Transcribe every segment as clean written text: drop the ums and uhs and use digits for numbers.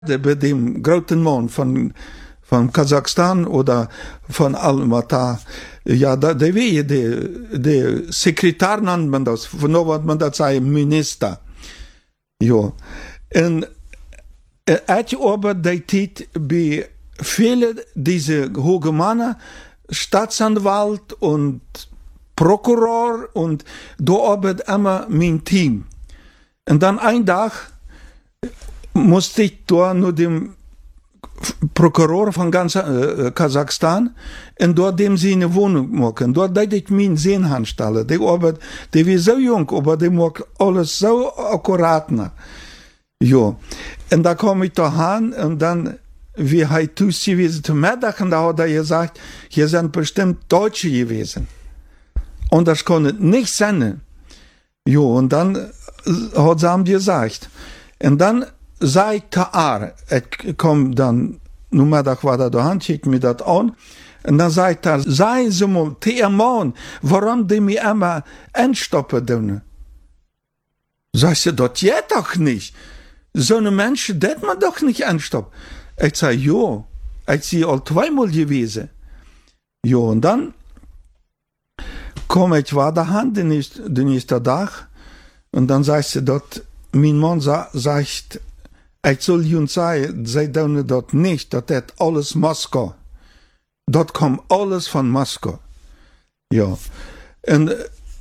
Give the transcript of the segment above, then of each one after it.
Bei dem großen Mann von Kasachstan oder von Almaty, ja, der wie der Sekretär nennt man das, von was man das sagt, Minister. Ja. Und ich aber die Zeit bei vielen diese hohen Männer, Staatsanwalt und Prokuror und da arbeitet immer mein Team. Und dann ein Tag musste ich da nur dem Prokuror von ganz Kasachstan und dort dem sie eine Wohnung machen. Dort hätte ich meinen Sehen anstellen. Der arbeitet, der war so jung, aber der mag alles so akkurat. Ja. Und da kam ich da hin und dann, wie er gewesen zum Mittag, und da hat er gesagt, hier sind bestimmt Deutsche gewesen. Und das konnte nicht sein. Ja, und dann hat sie ihm gesagt. Und dann sagte er, ich komme dann, nur Mittag war da daheim, schickt mir das an. Und dann sagt er, sagen Sie mal, der Mann, warum die mir immer entstoppen tun? Sagst du, das geht doch nicht. So eine Menschen, das man doch nicht entstoppen. Ich sage, ja, ich sie all zweimal gewesen. Ja, und dann komme ich weiter hin, den nächsten Tag, und dann sagst du, dort, mein Mann sagt, ich soll Ihnen sagen, sie tun das nicht, das ist alles Moskau. Dort kommt alles von Moskau. Ja. Und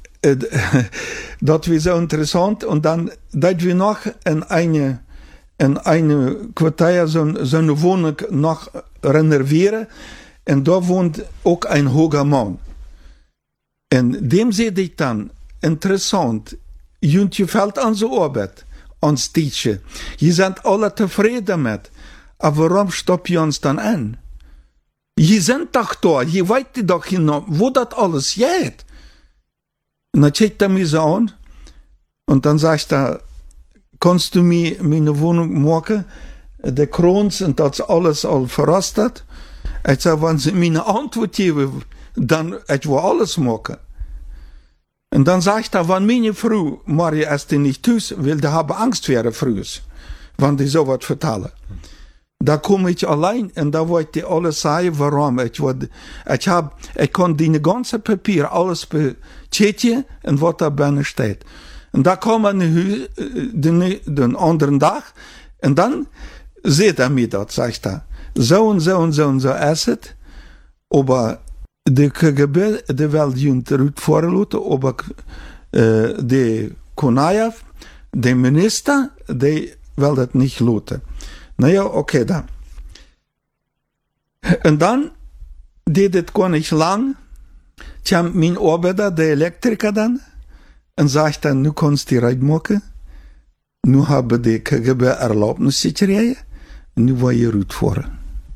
das war so interessant. Und dann, dass wir noch in eine Quartier so eine Wohnung noch renovieren. Und da wohnt auch ein hoher Mann. Und dem sehe ich dann, interessant, und gefällt unsere Arbeit, uns Deutsche. Die sind alle zufrieden damit. Aber warum stoppen ihr uns dann an? Die sind doch da, die weiten doch hinaus, wo das alles geht. Und dann checkt er mich so an, und dann sagt er, kannst du mir meine Wohnung machen? Der Krons und das alles all verrostet. Ich sage, wenn sie mir eine Antwort geben, dann ich will alles machen. Und dann sagt er, wenn meine Frau, Maria, ist die nicht tust, will die haben Angst vor ihrer Frau, wenn die so was vertellen. Da komme ich allein und da wollte ich alles sagen, warum. Ich kann die ganze Papier alles bestätigen und was da bei steht. Und da kam den anderen Tag und dann sieht er mir das, sagt er. So und so und so und so ist es, aber die KGB, die will Jund vorlassen, aber die Konajew, der Minister, die will das nicht lassen. Naja, okay, dann. Und dann, das gar nicht lang, kam mein Arbeiter, der Elektriker dann, und sagt dann, nu kannst du rein machen, nu haben die KGB Erlaubnis gekriegt, nu war je Route fahren.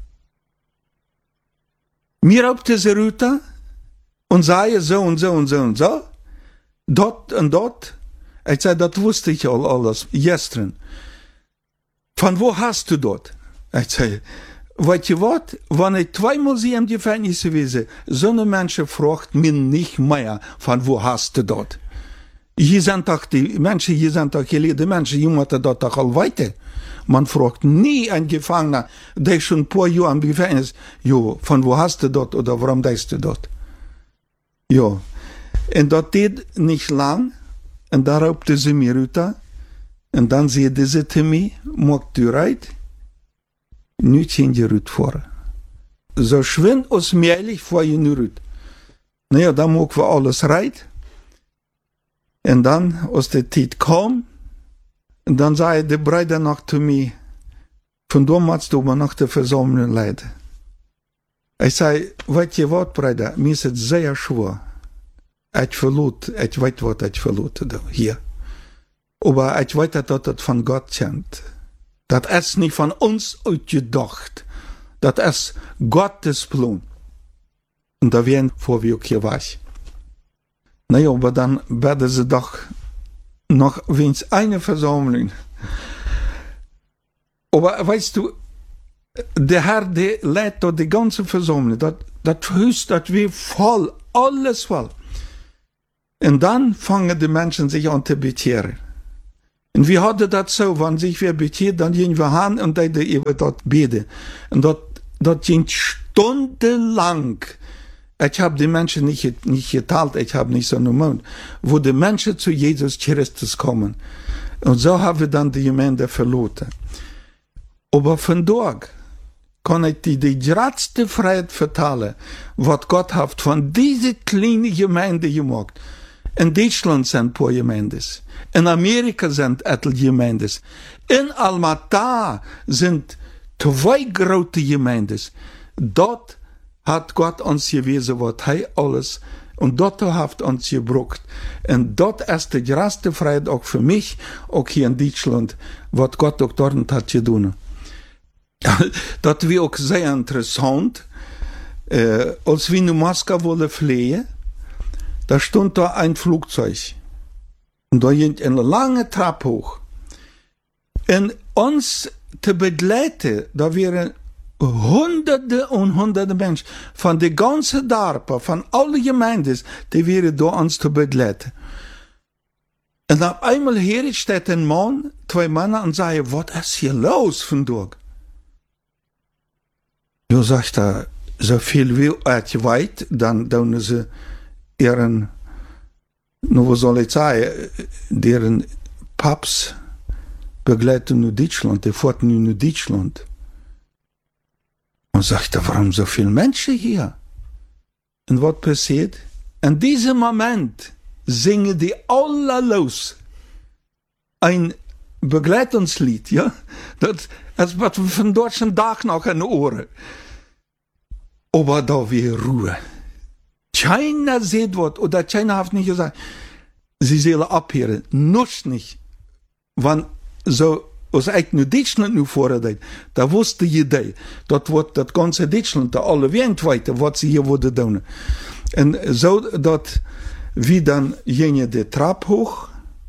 Mir auf diese Route und sage so und so und so und so, dort und dort. Ich sage, das wusste ich alles, gestern. Von wo hast du dort? Ich sage, weißt du was, wenn ich zweimal sie im Gefängnis gewesen, so eine Menschen fragt mich nicht mehr, von wo hast du dort? Hier sind doch die Menschen, hier sind doch gelehrte Menschen, die machen dort doch all weiter. Man fragt nie einen Gefangener, der schon ein paar Jahre im Gefängnis, jo, von wo hast du dort oder warum bist du dort? Jo. Und das geht nicht lang, und da raubte sie mir runter, und dann sagte sie zu mir, mag du reit? Nicht in die Rüt vor. So schwind aus Mielich vor in die Rüt. Naja, dann mag wir alles reit. Und dann, aus der Zeit kam, und dann sagte der Bruder noch zu mir, von da machst du aber nach der Versammlung leid. Ich sage, weißt du was, Bruder, mir ist es sehr schwer. Ich verlot, ich weiß, was ich verlot hier. Aber ich weiß, dass das von Gott kommt. Das ist nicht von uns ausgedacht. Das ist Gottes Plan. Und da werden vor wie ich hier war. Naja, aber dann werden sie doch noch wenigstens eine Versammlung. Aber weißt du, der Herr, der leitet dort die ganze Versammlung. Das Haus, das wir voll, alles voll. Und dann fangen die Menschen sich an zu bekehren. Und wir hadden dat so, wenn sich wer bekeert, dann gingen wir hin und dann über dort beten. Und dat ging stundenlang. Ich habe die Menschen nicht geteilt, ich habe nicht so gemeint, wo die Menschen zu Jesus Christus kommen. Und so haben wir dann die Gemeinde verloren. Aber von dort kann ich die größte Freiheit vertellen, was Gott hat von dieser kleinen Gemeinde gemacht. In Deutschland sind ein paar Gemeindes. In Amerika sind etliche Gemeindes. In Almata sind 2 große Gemeindes. Dort hat Gott uns gewiesen, was er alles, und dort hat uns gebraucht. Und dort ist die größte Freiheit auch für mich, auch hier in Deutschland, was Gott auch dort hat getan. Das war auch sehr interessant. Als wir in Moskau wollten fliehen, da stand da ein Flugzeug. Und da ging eine lange Treppe hoch. Und uns zu begleiten, da wären Hunderte und Hunderte Menschen von der ganzen Dorf, von allen Gemeinden, die wären da uns zu begleiten. Und auf einmal hier steht ein Mann, 2 Männer, und sagen, was ist hier los von dort? Ja, sagt er, so viel wie ich weiß, dann tun sie ihren, was soll ich sagen, deren Papst begleiten in Deutschland, die fuhren in Deutschland. Und sagt er, warum so viele Menschen hier? Und was passiert? In diesem Moment singen die alle los ein Begleitungslied, ja? Das wird von deutschen Tag noch in den Ohren. Aber da wir Ruhe. Keiner sieht was, oder keiner hat nicht gesagt, sie sollen abhören. Noch nicht. Wenn so, als ich nur Deutschland nur vorher, da wusste jeder, das wird das ganze Deutschland, da alle weltweit, was sie hier würden tun. Und so, dass wir dann gingen die Treppe hoch,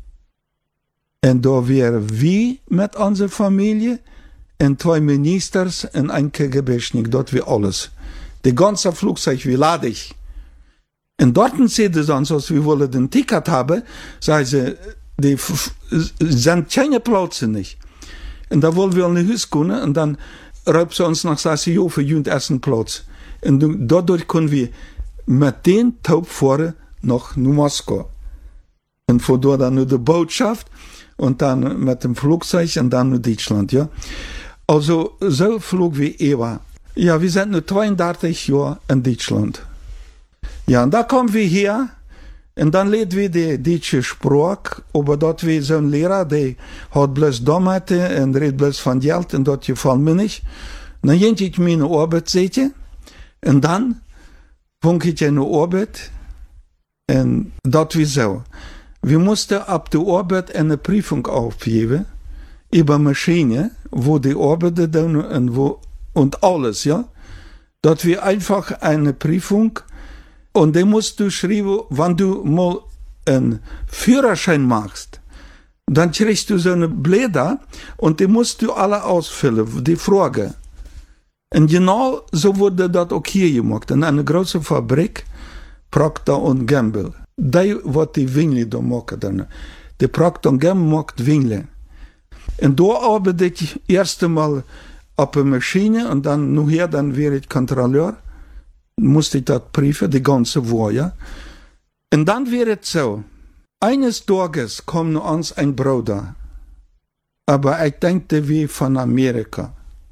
und da wären wir mit unserer Familie, und 2 Ministers, und ein KGB-Schnick, dort wir alles. Die ganze Flugzeug, wie ladig. Und dort sehen sie dann, als wir wollen den Ticket haben, sagen sie, die sind keine Plätze nicht. Und da wollen wir in Haus kommen, und dann raubt sie uns nach, sagen sie, jo, für den ersten Platz. Und dadurch können wir mit den Taub fahren nach Moskau. Und von dort dann nur die Botschaft, und dann mit dem Flugzeug, und dann nach Deutschland, ja. Also, so flog wie Eva. Ja, wir sind nur 32 Jahre in Deutschland. Ja, und da kommen wir hier, und dann lernen wir die deutsche Sprache, aber dort wir so ein Lehrer, der hat bloß Dummheiten und redet bloß von Geld, und dort gefällt mir nicht. Und dann ging ich meine Arbeit sehen, und dann fing ich eine Arbeit, und dort wie so. Wir mussten ab der Arbeit eine Prüfung aufgeben, über Maschine, wo die Arbeiter tun und alles, ja. Dort wir einfach eine Prüfung, und dann musst du schreiben, wenn du mal einen Führerschein machst, dann kriegst du so eine Blätter, und die musst du alle ausfüllen, die Frage. Und genau so wurde das auch hier gemacht, in einer großen Fabrik, Procter & Gamble. Die, was die Wingle da machen, die Procter & Gamble macht Wingle. Und da arbeite ich erst einmal auf der Maschine, und dann nachher, dann wäre ich Kontrolleur, musste ich das prüfen, die ganze Woche, ja. Und dann wäre es so, eines Tages kommt uns ein Bruder, aber ich denke wie von Amerika,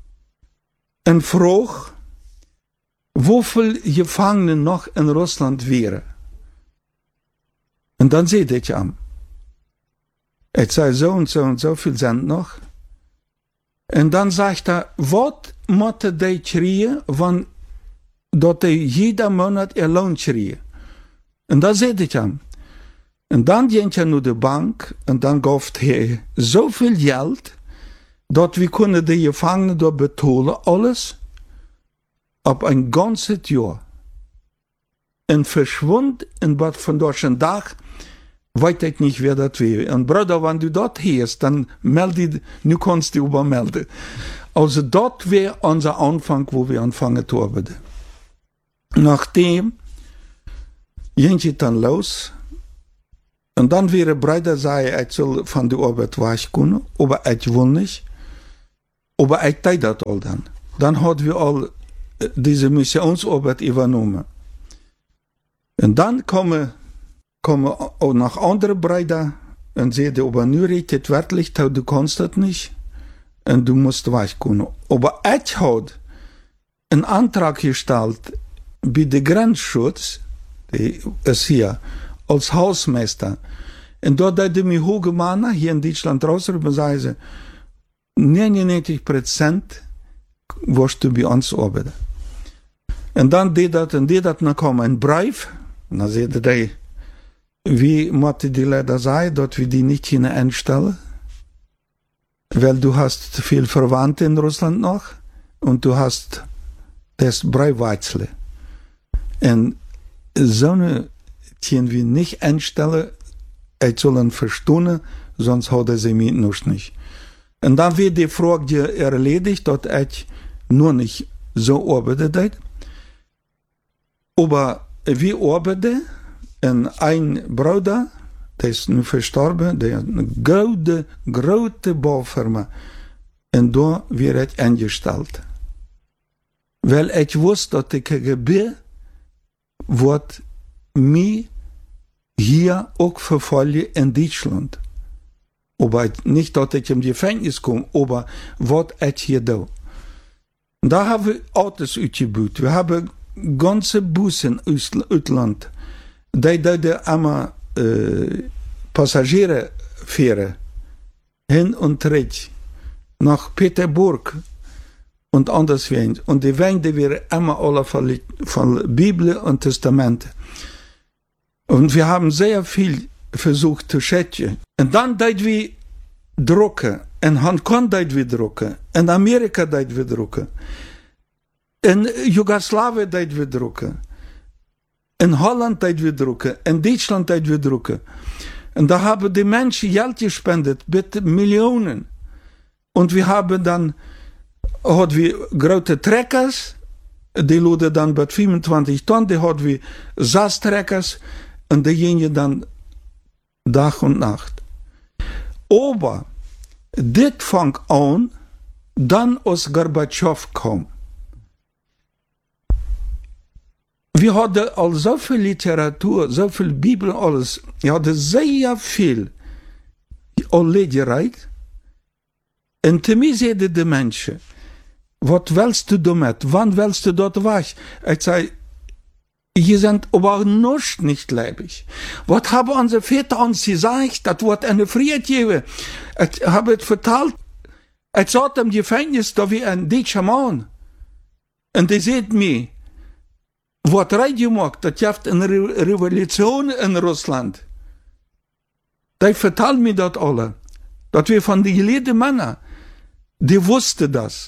und fragt, wie viele Gefangene noch in Russland wären. Und dann seht ich an. Ich sage, so und so viel sind noch. Und dann sagt er, was müsste die kriegen, wenn dort jeder Monat ihr Lohn kriegen? Und dann seht ich an. Und dann geht er nur die Bank, und dann kauft er so viel Geld, dass wir können die Gefangenen dort betalen, alles, ab ein ganzes Jahr. Und verschwund in Bad von Deutschland Tag, weiß ich nicht, wer das wäre. Und Bruder, wenn du dort hörst, dann melde, nu kannst du übermelden. Also dort wäre unser Anfang, wo wir anfangen zu arbeiten. Nachdem ging ich dann los, Und dann wäre Bruder sei, ich soll von der Arbeit weg können, aber ich will nicht. Aber ich tue das all dann. Dann hat wir all diese Missionsarbeit übernommen. Und dann kommen auch noch andere Brüder und sagen, aber nu redet es wirklich, du kannst das nicht und du musst weg können. Aber ich habe einen Antrag gestellt bei der Grenzschutz, die ist hier, als Hausmeister. Und dort hat er mich hochgemacht, hier in Deutschland rausrüber, sagen sie, 99% wirst du bei uns arbeiten. Und dann dann kam ein Brief, und dann sagte der, wie musste die leider sein, dass wir die nicht hin einstellen? Weil du hast viel Verwandte in Russland noch, und du hast das Breiweizel. Und so eine können wir nicht einstellen, ich soll ihn verstehen, sonst hat er sie mich nicht. Und dann wird die Frage erledigt, dass ich nur nicht so arbeite. Aber wir arbeiten, und ein Bruder, der ist nun verstorben, der hat eine große Baufirma, und da wird ich eingestellt. Weil ich wusste, dass die KGB wird mich hier auch verfolgen in Deutschland. Aber nicht, dass ich im Gefängnis komme, aber was ich hier tue. Da haben wir Autos ausgebaut. Wir haben ganze Busse im Ausland. Die immer Passagiere fahren, hin und zurück, nach Peterburg und anderswohin. Und die Wände wären immer alle von Bibel und Testament. Und wir haben sehr viel versucht zu schätzen. Und dann dort wir drucken. In Hongkong dort wir drucken. In Amerika dort wir drucken. In Jugoslawien dort wir drucken. In Holland dort wir drucken. In Deutschland dort wir drucken. Und da haben die Menschen Geld gespendet, mit Millionen. Und wir haben dann, hatten wir große Treckers, die laden dann mit 25 Tonnen, die hatten wir Sasstreckers, und die gingen dann Tag und Nacht. Aber das fängt an, dann als Gorbatschow kam. Wir hatten all so viel Literatur, so viel Bibel, alles. Wir hatten sehr viel Lederheit. Und zu mir sagten die Menschen, was willst du damit? Wann willst du dort weg? Ich sage, hier sind aber noch nicht leibig. Was haben unsere Väter uns gesagt? Das wird eine Friede geben. Ich habe es vertalt. Ich saß im Gefängnis, da wie ein deutscher Mann. Und die sagt mir, was Radio macht, das gibt eine Revolution in Russland. Die vertellen mir das alle. Dass wir von den gelehrten Männern, die wussten das.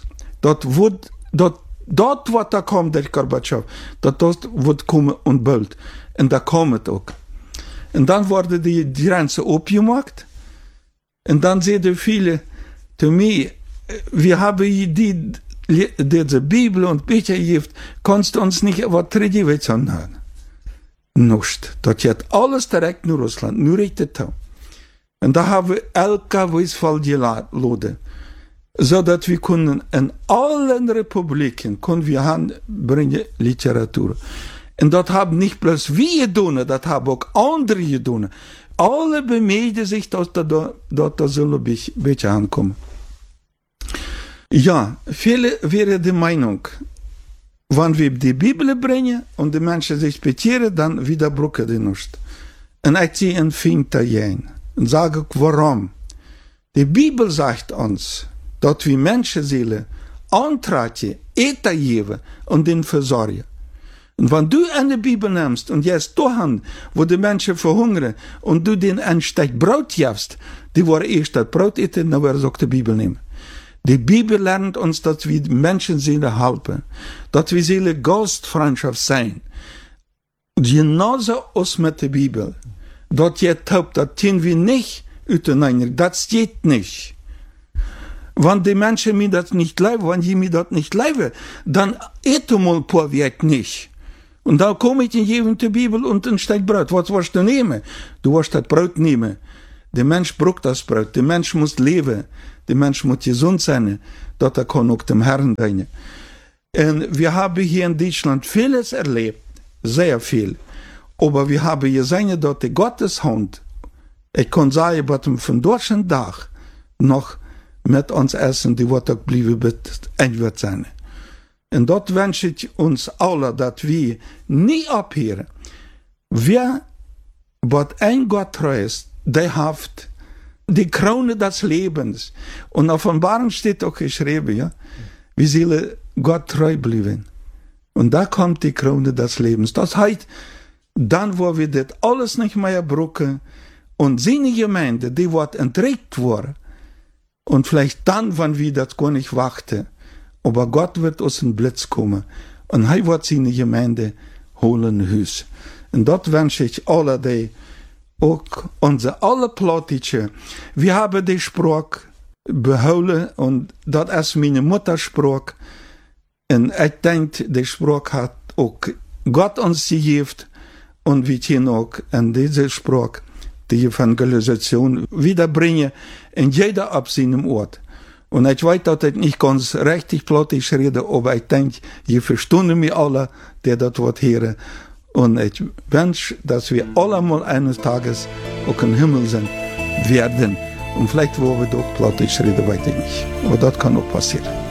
Dort, was da kommt, der Gorbatschow, das wird kommen und bald. Und da kommt auch. Und dann wurde die Grenze abgemacht. Und dann sehen viele zu mir, wir haben diese Bibel und Bücher gegeben, kannst du uns nicht was Tradition haben? Nicht. Das geht alles direkt in Russland, nur richtig. Und da haben wir LKWs geladen. So dass wir können in allen Republiken können wir anbringen Literatur. Und das haben nicht bloß wir getan, das haben auch andere getan. Alle bemühen sich, dass da soll ein bisschen ankommen. Ja, viele wären der Meinung, wenn wir die Bibel bringen und die Menschen sich bekehren, dann widerbrechen die nicht. Und ich ziehe einen Finger ein und sage, warum? Die Bibel sagt uns, dass wir Menschenseelen antreten, Eten geben und den versorgen. Und wenn du eine Bibel nimmst und jetzt dahin, wo die Menschen verhungern, und du denen ein Stück Brot gibst, die wollen erst das Brot essen, dann werden sie auch die Bibel nehmen. Die Bibel lernt uns, dass wir Menschenseelen helfen, dass wir Seelen Gastfreundschaft sein. Genauso aus mit der Bibel. Dort jetzt taubt, das tun wir nicht untereinander, das geht nicht. Wenn die Menschen mir das nicht leiden, wenn die mir das nicht leiden, dann essen mal paar wird nicht. Und da komme ich in die Bibel und dann steht Brot. Was willst du nehmen? Du willst das Brot nehmen. Der Mensch braucht das Brot. Der Mensch muss leben. Der Mensch muss gesund sein. Dort kann auch dem Herrn dienen. Und wir haben hier in Deutschland vieles erlebt. Sehr viel. Aber wir haben gesehen, dass die Gotteshand, ich kann sagen, was von deutschen Tag noch mit uns essen, die wird auch bleiben, wird sein. Und dort wünsche ich uns alle, dass wir nie abhören. Wer, was ein Gott treu ist, der hat die Krone des Lebens. Und auf Offenbarung steht auch geschrieben, ja, wir sollen Gott treu bleiben. Und da kommt die Krone des Lebens. Das heißt, dann, wo wir das alles nicht mehr brauchen, und seine Gemeinde, die wird entrückt worden. Und vielleicht dann, wenn wir das gar nicht warten. Aber Gott wird aus dem Blitz kommen. Und er wird seine Gemeinde holen Hus. Und dort wünsche ich alle, die auch unsere alle Plottische. Wir haben die Sprache behouden und das ist meine Muttersprache. Und ich denke, die Sprache hat auch Gott uns gegeben. Und wir können auch in diese Sprache die Evangelisation wiederbringen in jeder ab seinem Ort. Und ich weiß, dass ich nicht ganz richtig plottisch rede, aber ich denke, ihr verstehen mich alle, die das Wort hören. Und ich wünsche, dass wir alle mal eines Tages auch im Himmel sind werden. Und vielleicht, wo wir doch plottisch reden, weiß ich nicht. Aber das kann auch passieren.